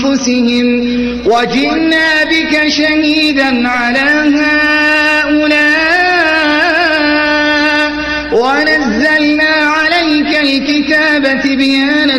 أنفسهم وجئنا بك شهيدا على هؤلاء ونزلنا عليك الكتاب تبيانا